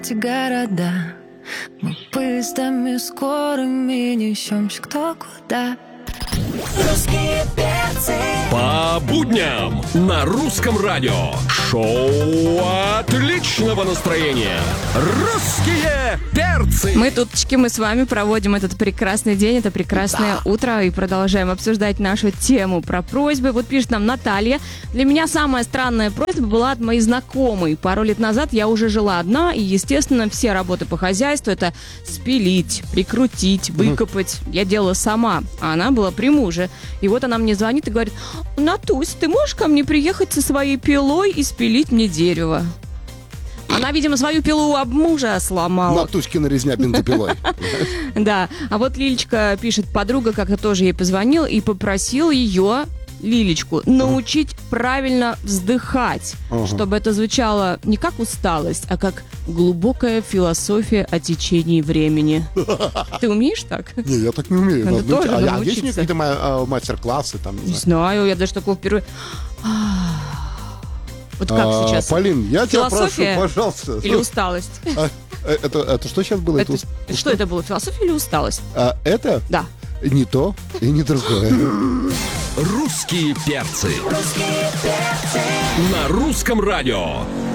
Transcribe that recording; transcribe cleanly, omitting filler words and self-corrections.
эти города. Мы поездами скорыми несемся кто куда. Русские перцы. По будням на Русском радио. Шоу отличного настроения. Русские перцы. Мы, туточки, мы с вами проводим этот прекрасный день, это прекрасное утро и продолжаем обсуждать нашу тему про просьбы. Вот пишет нам Наталья. Для меня самая странная просьба была от моей знакомой. Пару лет назад я уже жила одна, и, естественно, все работы по хозяйству — это спилить, прикрутить, выкопать. Я делала сама, а она была при муже. И вот она мне звонит и говорит: Натусь, ты можешь ко мне приехать со своей пилой и спилить мне дерево? Она, видимо, свою пилу об мужа сломала. Натуськина резня бензопилой. Да, а вот Лилечка пишет, подруга как-то тоже ей позвонила и попросил ее, Лилечку, научить правильно вздыхать, чтобы это звучало не как усталость, а как глубокая философия о течении времени. Ты умеешь так? Не, я так не умею. Надо тоже А есть научиться. какие-то мастер-классы там? Не знаю, я даже такого впервые... Вот как сейчас? Полин, я тебя прошу, Философия пожалуйста. или усталость? Это что сейчас было? Что это было, философия или усталость? Это? Да. Не то и не другое. Русские перцы. На Русском радио.